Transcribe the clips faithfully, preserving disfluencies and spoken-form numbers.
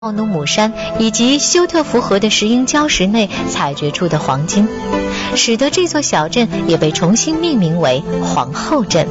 奥努姆山以及休特福河的石英礁石内采掘出的黄金，使得这座小镇也被重新命名为皇后镇。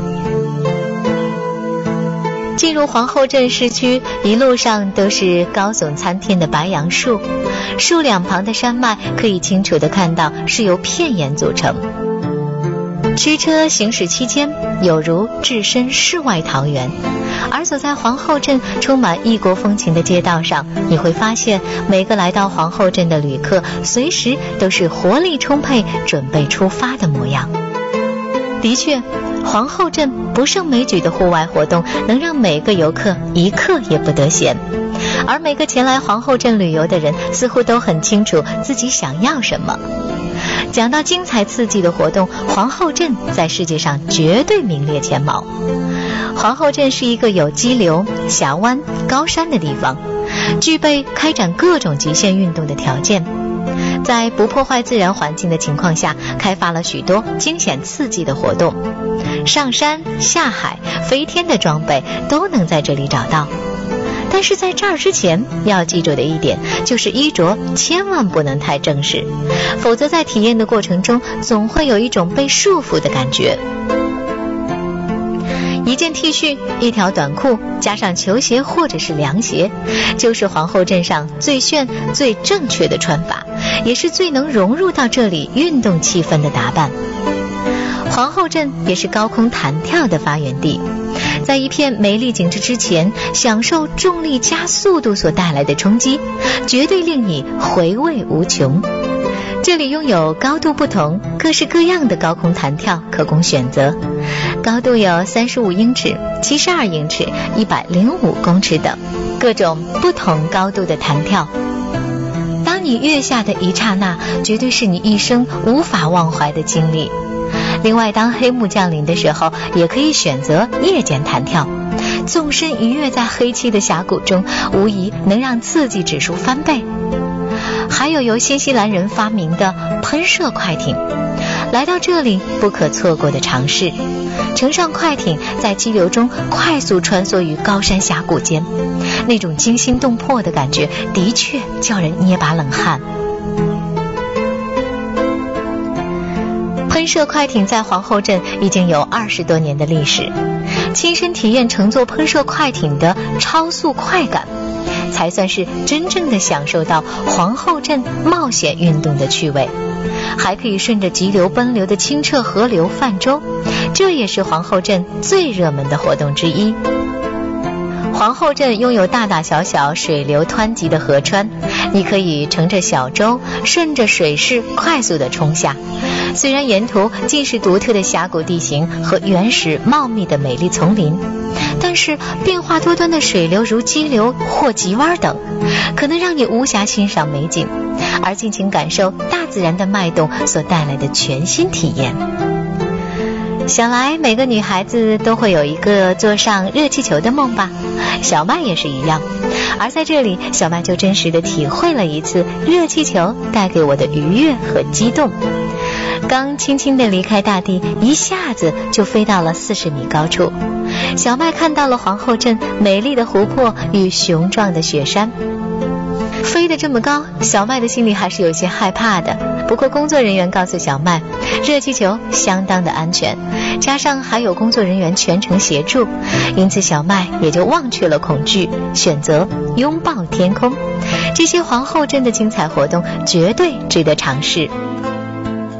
进入皇后镇市区，一路上都是高耸参天的白杨树，树两旁的山脉可以清楚地看到是由片岩组成。驱车行驶期间，有如置身世外桃源。而走在皇后镇充满异国风情的街道上，你会发现每个来到皇后镇的旅客随时都是活力充沛，准备出发的模样。的确，皇后镇不胜枚举的户外活动能让每个游客一刻也不得闲，而每个前来皇后镇旅游的人似乎都很清楚自己想要什么。讲到精彩刺激的活动，皇后镇在世界上绝对名列前茅。皇后镇是一个有激流、峡湾、高山的地方，具备开展各种极限运动的条件。在不破坏自然环境的情况下，开发了许多惊险刺激的活动，上山、下海、飞天的装备都能在这里找到。但是在这儿之前要记住的一点就是衣着千万不能太正式，否则在体验的过程中总会有一种被束缚的感觉。一件 T 恤、一条短裤加上球鞋或者是凉鞋，就是皇后镇上最炫最正确的穿法，也是最能融入到这里运动气氛的打扮。皇后镇也是高空弹跳的发源地，在一片美丽景致之前，享受重力加速度所带来的冲击，绝对令你回味无穷。这里拥有高度不同、各式各样的高空弹跳可供选择，高度有三十五英尺、七十二英尺、一百零五公尺等，各种不同高度的弹跳。当你跃下的一刹那，绝对是你一生无法忘怀的经历。另外，当黑幕降临的时候，也可以选择夜间弹跳，纵身一跃在黑漆的峡谷中，无疑能让刺激指数翻倍。还有由新西兰人发明的喷射快艇，来到这里不可错过的尝试。乘上快艇，在激流中快速穿梭于高山峡谷间，那种惊心动魄的感觉的确叫人捏把冷汗。喷射快艇在皇后镇已经有二十多年的历史，亲身体验乘坐喷射快艇的超速快感，才算是真正的享受到皇后镇冒险运动的趣味。还可以顺着急流奔流的清澈河流泛舟，这也是皇后镇最热门的活动之一。皇后镇拥有大大小小水流湍急的河川，你可以乘着小舟顺着水势快速地冲下。虽然沿途尽是独特的峡谷地形和原始茂密的美丽丛林，但是变化多端的水流如激流或急弯等，可能让你无暇欣赏美景，而尽情感受大自然的脉动所带来的全新体验。想来每个女孩子都会有一个坐上热气球的梦吧，小麦也是一样。而在这里，小麦就真实地体会了一次热气球带给我的愉悦和激动。刚轻轻地离开大地，一下子就飞到了四十米高处。小麦看到了皇后镇美丽的湖泊与雄壮的雪山。飞得这么高，小麦的心里还是有些害怕的。不过工作人员告诉小麦，热气球相当的安全，加上还有工作人员全程协助，因此小麦也就忘却了恐惧，选择拥抱天空。这些皇后镇的精彩活动绝对值得尝试。